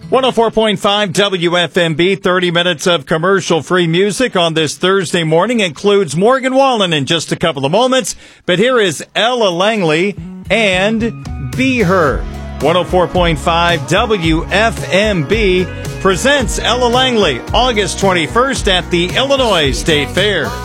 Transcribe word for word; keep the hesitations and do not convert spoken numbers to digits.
one oh four point five W F M B, thirty minutes of commercial-free music on this Thursday morning includes Morgan Wallen in just a couple of moments. But here is Ella Langley and Be Her. one oh four point five W F M B presents Ella Langley August twenty-first at the Illinois State Fair.